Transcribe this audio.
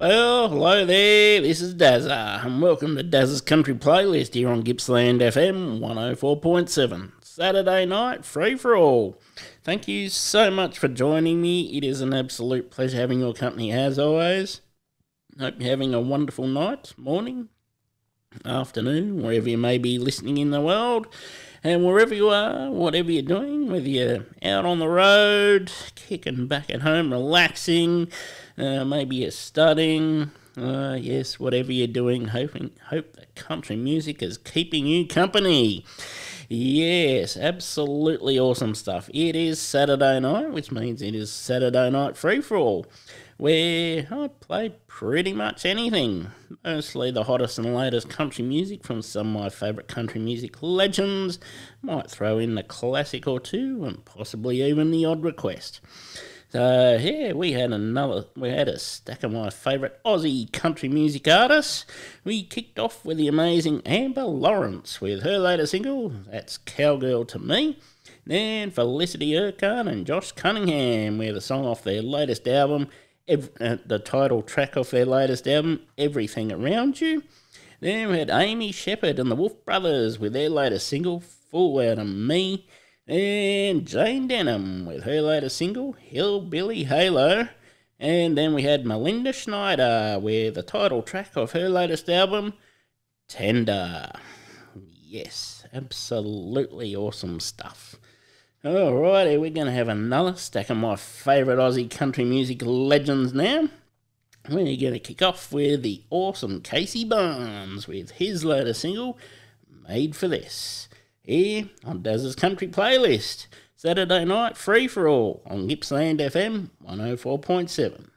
Well, hello there, this is Dazza, and welcome to Dazza's Country Playlist here on Gippsland FM 104.7. Saturday night, free for all. Thank you so much for joining me. It is an absolute pleasure having your company as always. Hope you're having a wonderful night, morning, afternoon, wherever you may be listening in the world. And wherever you are, whatever you're doing, whether you're out on the road, kicking back at home, relaxing, maybe you're studying, yes, whatever you're doing, hope that country music is keeping you company. Yes, absolutely awesome stuff. It is Saturday night, which means it is Saturday night free-for-all, where I play pretty much anything. Mostly the hottest and latest country music from some of my favourite country music legends. Might throw in a classic or two, and possibly even the odd request. So yeah, we had a stack of my favourite Aussie country music artists. We kicked off with the amazing Amber Lawrence with her latest single, that's Cowgirl to Me. Then Felicity Urquhart and Josh Cunningham with a song off their latest album, the title track off their latest album, Everything Around You. Then we had Amy Shepherd and the Wolf Brothers with their latest single, Full Out of Me. And Jane Denham with her latest single, Hillbilly Halo. And then we had Melinda Schneider with the title track of her latest album, Tender. Yes, absolutely awesome stuff. Alrighty, we're going to have another stack of my favourite Aussie country music legends now. We're going to kick off with the awesome Casey Barnes with his latest single, Made for This. Here on Dazza's Country Playlist, Saturday night free for all on Gippsland FM 104.7.